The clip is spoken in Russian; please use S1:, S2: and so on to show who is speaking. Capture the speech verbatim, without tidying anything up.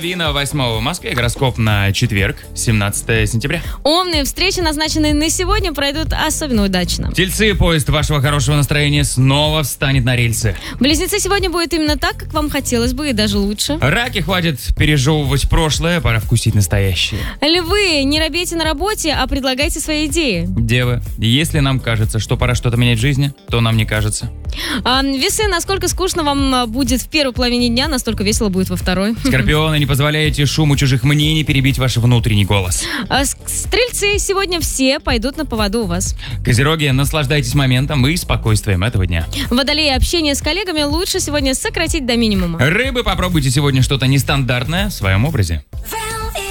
S1: половина восьмого в Москве. Гороскоп на четверг, семнадцатое сентября.
S2: Умные встречи, назначенные на сегодня, пройдут особенно удачно.
S1: Тельцы, поезд вашего хорошего настроения снова встанет на рельсы.
S2: Близнецы, сегодня будет именно так, как вам хотелось бы, и даже лучше.
S1: Раки, хватит пережевывать прошлое, пора вкусить настоящее.
S2: Львы, не робейте на работе, а предлагайте свои идеи.
S1: Девы, если нам кажется, что пора что-то менять в жизни, то нам не кажется.
S2: А, весы, насколько скучно вам будет в первой половине дня, настолько весело будет во второй.
S1: Скорпионы, не позволяйте шуму чужих мнений перебить ваш внутренний голос.
S2: А, стрельцы, сегодня все пойдут на поводу у вас.
S1: Козероги, наслаждайтесь моментом и спокойствием этого дня.
S2: Водолеи, общение с коллегами лучше сегодня сократить до минимума.
S1: Рыбы, попробуйте сегодня что-то нестандартное в своем образе.